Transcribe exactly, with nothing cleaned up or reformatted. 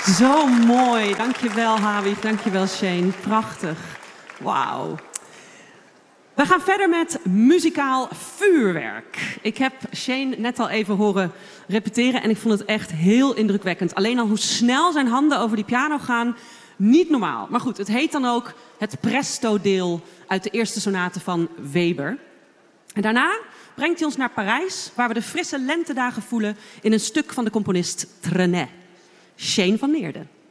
Zo mooi. Dankjewel, Habib. Dankjewel, Shane. Prachtig. Wauw. We gaan verder met muzikaal vuurwerk. Ik heb Shane net al even horen repeteren en ik vond het echt heel indrukwekkend. Alleen al hoe snel zijn handen over die piano gaan, niet normaal. Maar goed, het heet dan ook het presto-deel uit de eerste sonate van Weber. En daarna brengt hij ons naar Parijs, waar we de frisse lentedagen voelen in een stuk van de componist Trenet. Shane van Neerden.